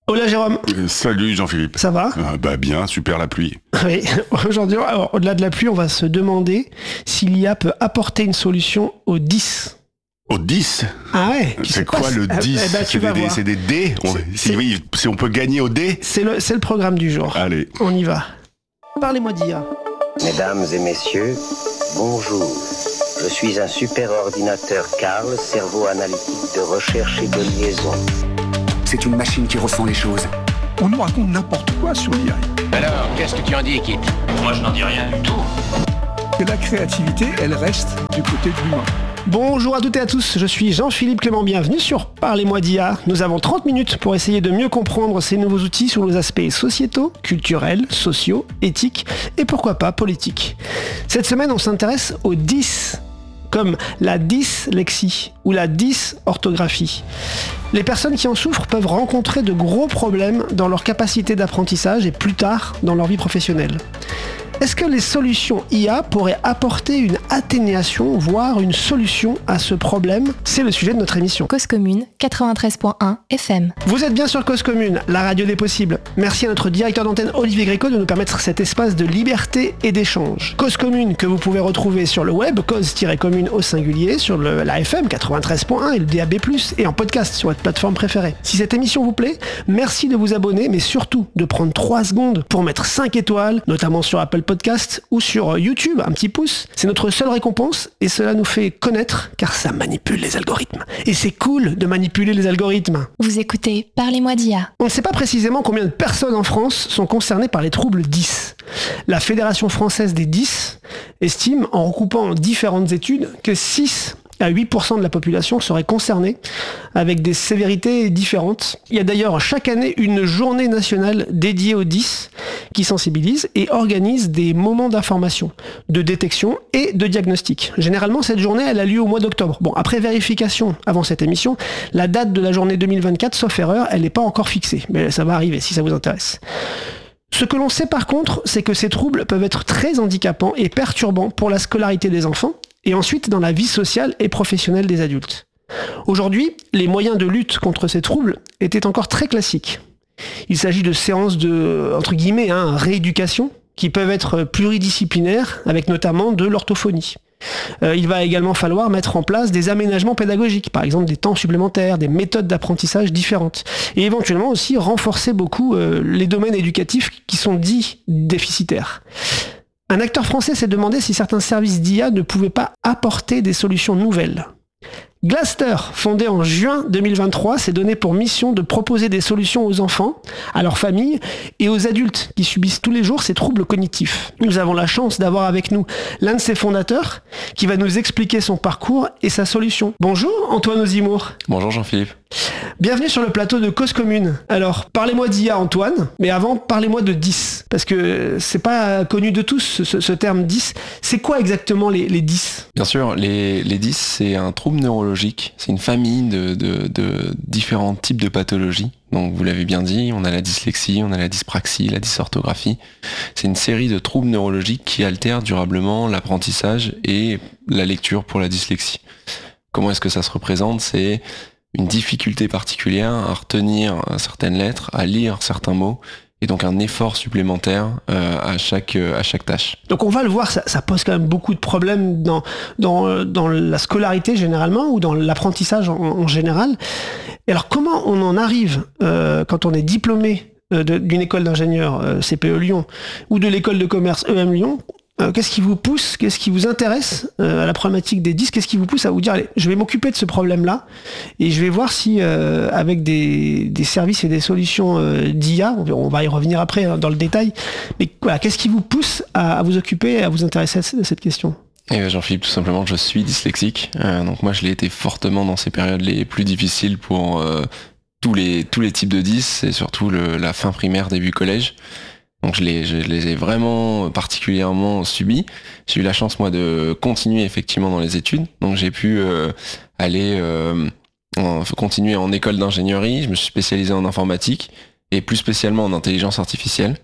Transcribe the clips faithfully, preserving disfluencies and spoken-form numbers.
Hola Jérôme. Euh, salut Jean-Philippe. Ça va ? euh, Bah bien, super la pluie. Oui, aujourd'hui, alors, au-delà de la pluie, on va se demander si l'I A peut apporter une solution au dix. Au dix ? Ah ouais. C'est quoi pas, le dix ? eh ben, tu c'est, vas des, voir. c'est des dés on, C'est- si, c'est- oui, si on peut gagner au dé. C'est le, c'est le programme du jour. Allez. On y va. Parlez-moi d'I A. Mesdames et messieurs, bonjour. Je suis un super ordinateur Carl, cerveau analytique de recherche et de liaison. C'est une machine qui ressent les choses. On nous raconte n'importe quoi sur l'I A. Alors, qu'est-ce que tu en dis, Kit ? Moi, je n'en dis rien du tout. Et la créativité, elle reste du côté de l'humain. Bonjour à toutes et à tous, je suis Jean-Philippe Clément, bienvenue sur Parlez-moi d'I A. Nous avons trente minutes pour essayer de mieux comprendre ces nouveaux outils sur les aspects sociétaux, culturels, sociaux, éthiques et pourquoi pas politiques. Cette semaine, on s'intéresse aux dix, comme la dyslexie ou la dysorthographie. Les personnes qui en souffrent peuvent rencontrer de gros problèmes dans leur capacité d'apprentissage et plus tard dans leur vie professionnelle. Est-ce que les solutions I A pourraient apporter une atténuation, voire une solution à ce problème ? C'est le sujet de notre émission. Cause Commune, quatre-vingt-treize point un F M. Vous êtes bien sur Cause Commune, la radio des possibles. Merci à notre directeur d'antenne Olivier Gréco de nous permettre cet espace de liberté et d'échange. Cause Commune que vous pouvez retrouver sur le web, cause-commune au singulier, sur le, la F M quatre-vingt-treize point un et le D A B plus, et en podcast sur votre plateforme préférée. Si cette émission vous plaît, merci de vous abonner, mais surtout de prendre trois secondes pour mettre cinq étoiles, notamment sur Apple Podcast ou sur YouTube, un petit pouce. C'est notre seule récompense et cela nous fait connaître car ça manipule les algorithmes. Et c'est cool de manipuler les algorithmes. Vous écoutez Parlez-moi d'I A. On ne sait pas précisément combien de personnes en France sont concernées par les troubles dix. La Fédération française des dix estime, en recoupant différentes études, que six à huit pour cent de la population serait concernée, avec des sévérités différentes. Il y a d'ailleurs chaque année une journée nationale dédiée aux dix qui sensibilise et organise des moments d'information, de détection et de diagnostic. Généralement, cette journée, elle a lieu au mois d'octobre. Bon, après vérification, avant cette émission, la date de la journée deux mille vingt-quatre, sauf erreur, elle n'est pas encore fixée, mais ça va arriver si ça vous intéresse. Ce que l'on sait par contre, c'est que ces troubles peuvent être très handicapants et perturbants pour la scolarité des enfants, et ensuite dans la vie sociale et professionnelle des adultes. Aujourd'hui, les moyens de lutte contre ces troubles étaient encore très classiques. Il s'agit de séances de, entre guillemets, hein, rééducation, qui peuvent être pluridisciplinaires, avec notamment de l'orthophonie. Euh, il va également falloir mettre en place des aménagements pédagogiques, par exemple des temps supplémentaires, des méthodes d'apprentissage différentes, et éventuellement aussi renforcer beaucoup euh, les domaines éducatifs qui sont dits déficitaires. Un acteur français s'est demandé si certains services d'I A ne pouvaient pas apporter des solutions nouvelles. Glaster, fondé en juin deux mille vingt-trois, s'est donné pour mission de proposer des solutions aux enfants, à leurs familles et aux adultes qui subissent tous les jours ces troubles cognitifs. Nous avons la chance d'avoir avec nous l'un de ses fondateurs qui va nous expliquer son parcours et sa solution. Bonjour Antoine Ozimour. Bonjour Jean-Philippe. Bienvenue sur le plateau de Cause Commune. Alors, parlez-moi d'I A Antoine, mais avant, parlez-moi de dix, parce que c'est pas connu de tous ce, ce terme dix. C'est quoi exactement les, les dix ? Bien sûr, les, les dix, c'est un trouble neurologique, c'est une famille de, de, de différents types de pathologies. Donc vous l'avez bien dit, on a la dyslexie, on a la dyspraxie, la dysorthographie. C'est une série de troubles neurologiques qui altèrent durablement l'apprentissage et la lecture pour la dyslexie. Comment est-ce que ça se représente ? C'est une difficulté particulière à retenir certaines lettres, à lire certains mots, et donc un effort supplémentaire euh, à chaque euh, à chaque tâche. Donc on va le voir, ça, ça pose quand même beaucoup de problèmes dans dans dans la scolarité généralement ou dans l'apprentissage en, en général. Et alors comment on en arrive euh, quand on est diplômé euh, de, d'une école d'ingénieur euh, C P E Lyon ou de l'école de commerce E M Lyon? Euh, qu'est-ce qui vous pousse, qu'est-ce qui vous intéresse euh, à la problématique des dix ? Qu'est-ce qui vous pousse à vous dire, allez, je vais m'occuper de ce problème-là et je vais voir si, euh, avec des, des services et des solutions euh, d'I A, on va y revenir après hein, dans le détail, mais voilà, qu'est-ce qui vous pousse à, à vous occuper et à vous intéresser à cette question ? Et Jean-Philippe, tout simplement, je suis dyslexique, euh, donc moi je l'ai été fortement dans ces périodes les plus difficiles pour euh, tous les tous les types de dix et surtout le, la fin primaire, début collège. Donc je les, je les ai vraiment particulièrement subis. J'ai eu la chance moi de continuer effectivement dans les études. Donc j'ai pu euh, aller euh, en, continuer en école d'ingénierie. Je me suis spécialisé en informatique et plus spécialement en intelligence artificielle.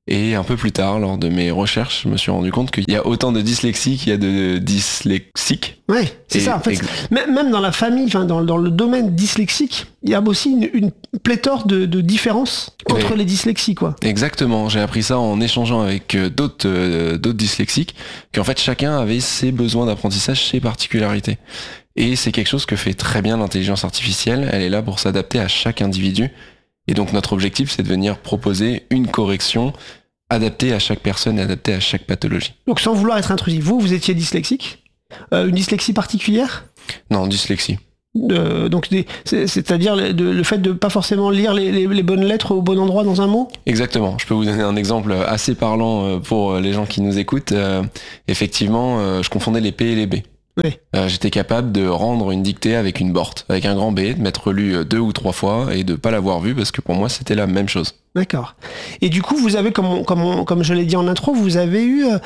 Et un peu plus tard, lors de mes recherches, je me suis rendu compte qu'il y a autant de dyslexie qu'il y a de dyslexiques. Ouais, c'est Et- ça. En fait, ex- même même dans la famille, enfin, dans, dans le domaine dyslexique, il y a aussi une, une pléthore de, de différences entre Ouais. les dyslexies, quoi. Exactement, j'ai appris ça en échangeant avec euh, d'autres euh, d'autres dyslexiques, qu'en fait chacun avait ses besoins d'apprentissage, ses particularités. Et c'est quelque chose que fait très bien l'intelligence artificielle, elle est là pour s'adapter à chaque individu. Et donc notre objectif, c'est de venir proposer une correction adaptée à chaque personne et adaptée à chaque pathologie. Donc sans vouloir être intrusif, vous, vous étiez dyslexique, euh, une dyslexie particulière. Non, dyslexie. Euh, donc des- c'est- c'est-à-dire le, de- le fait de pas forcément lire les, les- les bonnes lettres au bon endroit dans un mot. Exactement. Je peux vous donner un exemple assez parlant euh, pour les gens qui nous écoutent. Euh, effectivement, euh, je confondais les P et les B. Ouais. Euh, J'étais capable de rendre une dictée avec une borte, avec un grand B, de m'être lu euh, deux ou trois fois et de pas l'avoir vu parce que pour moi c'était la même chose. D'accord. Et du coup, vous avez, comme, on- comme, on- comme je l'ai dit en intro, vous avez eu euh,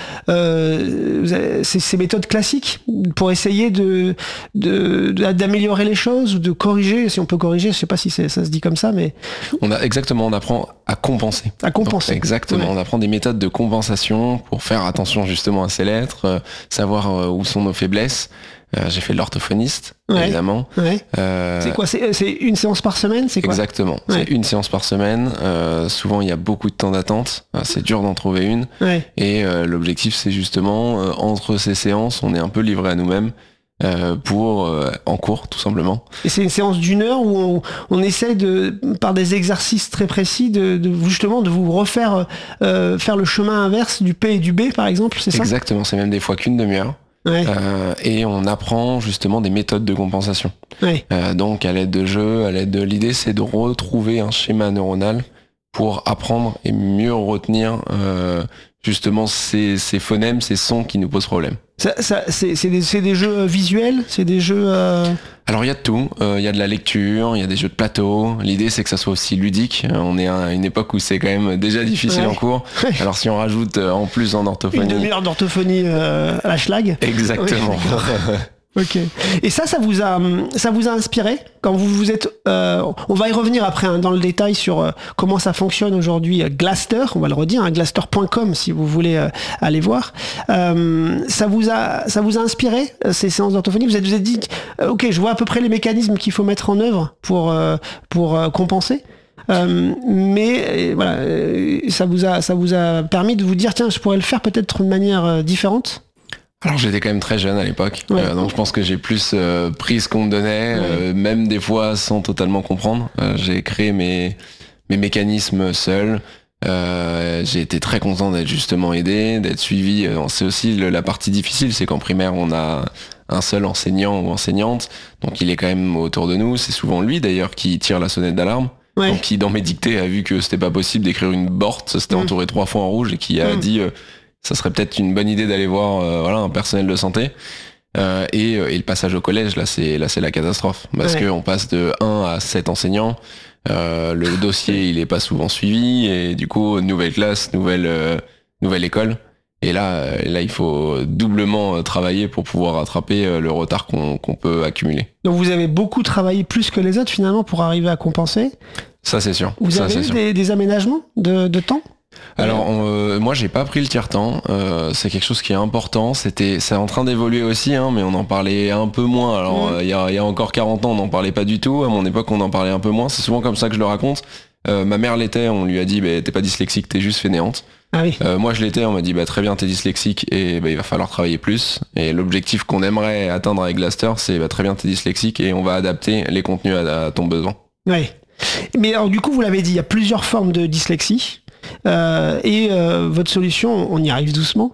euh, vous avez- ces, ces méthodes classiques pour essayer de, de- de- d'améliorer les choses ou de corriger, si on peut corriger, je sais pas si c'est- ça se dit comme ça, mais On a exactement, on apprend à compenser. à compenser. Donc, exactement, Ouais. on apprend des méthodes de compensation pour faire attention justement à ces lettres, euh, savoir euh, où sont nos faiblesses. Euh, J'ai fait de l'orthophoniste, Ouais. évidemment. Ouais. Euh, C'est quoi c'est, c'est une séance par semaine, c'est quoi? Exactement, Ouais. c'est une séance par semaine. Euh, souvent, il y a beaucoup de temps d'attente. Euh, c'est dur d'en trouver une. Ouais. Et euh, l'objectif, c'est justement, euh, entre ces séances, on est un peu livré à nous-mêmes euh, pour euh, en cours, tout simplement. Et c'est une séance d'une heure où on, on essaie de, par des exercices très précis, de, de vous- justement de vous refaire euh, faire le chemin inverse du P et du B, par exemple, c'est ça? Exactement, c'est même des fois qu'une demi-heure. Ouais. Euh, et on apprend justement des méthodes de compensation. Ouais. Euh, donc à l'aide de jeux, à l'aide de l'idée, c'est de retrouver un schéma neuronal pour apprendre et mieux retenir euh, justement ces, ces phonèmes, ces sons qui nous posent problème. Ça, ça, c'est, c'est des, c'est des jeux visuels, c'est des jeux. euh, Alors il y a de tout, Euh, il y a de la lecture, il y a des jeux de plateau, l'idée c'est que ça soit aussi ludique. Euh, on est à une époque où c'est quand même déjà difficile Ouais. en cours, Ouais. alors si on rajoute euh, en plus en Une orthophonie... demi-heure d'orthophonie euh, à la schlag. Exactement. Ok. Et ça, ça vous a, ça vous a inspiré quand vous vous êtes. euh, on va y revenir après hein, dans le détail sur euh, comment ça fonctionne aujourd'hui. euh, Glaster, on va le redire, hein, glaster point com si vous voulez euh, aller voir. Euh, ça vous a, ça vous a inspiré euh, ces séances d'orthophonie. Vous êtes, vous êtes dit, euh, ok, je vois à peu près les mécanismes qu'il faut mettre en œuvre pour euh, pour euh, compenser. Euh, mais euh, voilà, euh, ça vous a, ça vous a permis de vous dire, tiens, je pourrais le faire peut-être de manière euh, différente. Alors j'étais quand même très jeune à l'époque, Ouais. euh, donc je pense que j'ai plus euh, pris ce qu'on me donnait, euh, même des fois sans totalement comprendre. Euh, j'ai créé mes, mes mécanismes seul. Euh, j'ai été très content d'être justement aidé, d'être suivi. Euh, C'est aussi le- la partie difficile, c'est qu'en primaire on a un seul enseignant ou enseignante, donc il est quand même autour de nous. C'est souvent lui d'ailleurs qui tire la sonnette d'alarme. Ouais. Donc qui dans mes dictées a vu que c'était pas possible d'écrire une borte, ça s'était Mm. entouré trois fois en rouge et qui a Mm. dit euh, ça serait peut-être une bonne idée d'aller voir euh, voilà un personnel de santé. Euh, et, euh, et le passage au collège, là c'est là c'est la catastrophe parce Ouais. que on passe de un à sept enseignants. Euh, le dossier il est pas souvent suivi et du coup nouvelle classe, nouvelle euh, nouvelle école. Et là euh, là il faut doublement euh, travailler pour pouvoir rattraper euh, le retard qu'on qu'on peut accumuler. Donc vous avez beaucoup travaillé plus que les autres finalement pour arriver à compenser. Ça c'est sûr. Vous Ça, avez c'est eu sûr. des, des aménagements de, de temps? Alors euh, moi j'ai pas pris le tiers-temps, euh, c'est quelque chose qui est important, c'était c'est en train d'évoluer aussi hein, mais on en parlait un peu moins. Alors Mhm. euh, il y, a, il y a encore quarante ans on n'en parlait pas du tout, à mon époque on en parlait un peu moins, c'est souvent comme ça que je le raconte. Euh, ma mère l'était, on lui a dit bah, t'es pas dyslexique, t'es juste fainéante. Ah oui. Euh, moi je l'étais, on m'a dit bah très bien t'es dyslexique et bah, il va falloir travailler plus. Et l'objectif qu'on aimerait atteindre avec Glaster c'est bah, très bien t'es dyslexique et on va adapter les contenus à, à ton besoin. Ouais. Mais alors du coup vous l'avez dit, il y a plusieurs formes de dyslexie. Euh, et euh, votre solution, on y arrive doucement,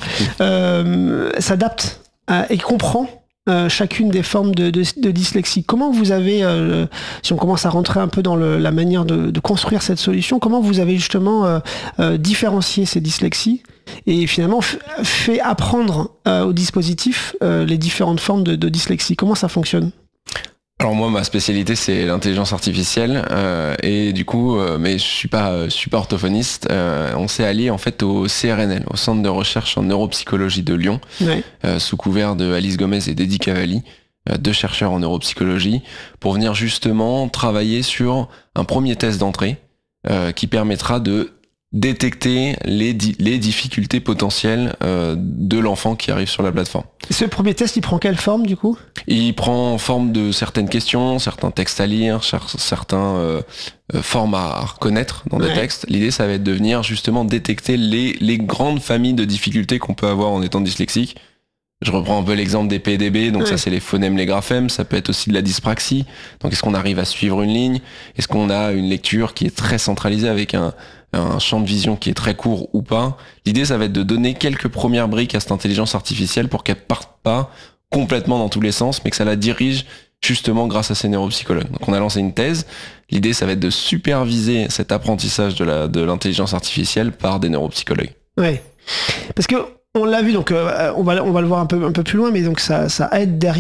euh, s'adapte à- et comprend euh, chacune des formes de, de- de dyslexie. Comment vous avez, euh, si on commence à rentrer un peu dans le- la manière de, de construire cette solution, comment vous avez justement euh, euh, différencié ces dyslexies et finalement f- fait apprendre euh, au dispositif euh, les différentes formes de, de dyslexie? Comment ça fonctionne? Alors moi ma spécialité c'est l'intelligence artificielle euh, et du coup euh, mais je suis pas euh, je suis pas orthophoniste. Euh, on s'est allié en fait au C R N L, au Centre de recherche en neuropsychologie de Lyon, Ouais. euh, sous couvert de Alice Gomez et d'Eddie Cavalli, euh, deux chercheurs en neuropsychologie, pour venir justement travailler sur un premier test d'entrée euh, qui permettra de détecter les, di- les difficultés potentielles euh, de l'enfant qui arrive sur la plateforme. Ce premier test, il prend quelle forme du coup ? Il prend forme de certaines questions, certains textes à lire, cer- certains euh, euh, formes à, à reconnaître dans des Ouais. textes. L'idée, ça va être de venir justement détecter les, les grandes familles de difficultés qu'on peut avoir en étant dyslexique. Je reprends un peu l'exemple des P D B, donc Ouais. ça c'est les phonèmes, les graphèmes, ça peut être aussi de la dyspraxie. Donc est-ce qu'on arrive à suivre une ligne ? Est-ce qu'on a une lecture qui est très centralisée avec un, un champ de vision qui est très court ou pas ? L'idée, ça va être de donner quelques premières briques à cette intelligence artificielle pour qu'elle parte pas complètement dans tous les sens, mais que ça la dirige justement grâce à ces neuropsychologues. Donc on a lancé une thèse. L'idée, ça va être de superviser cet apprentissage de la, de l'intelligence artificielle par des neuropsychologues. Ouais. Parce que on l'a vu, donc euh, on va on va le voir un peu un peu plus loin, mais donc ça ça aide derrière